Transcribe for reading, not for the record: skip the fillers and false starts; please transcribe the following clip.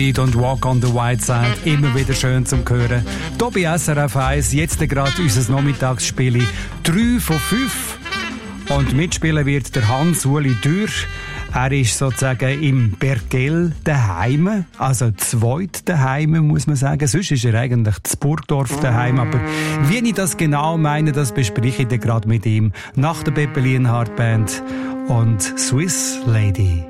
Reid und Walk on the White Side, immer wieder schön zum Hören. Tobi SRF 1, jetzt gerade unser Nachmittagsspiel 3 von 5. Und mitspielen wird der Hans-Uli Dürr. Er ist sozusagen im Bergell daheim, also zweit daheim, muss man sagen. Sonst ist er eigentlich in Burgdorf daheim, aber wie ich das genau meine, das bespreche ich dann gerade mit ihm nach der Beppe Lienhardt Band und Swiss Lady.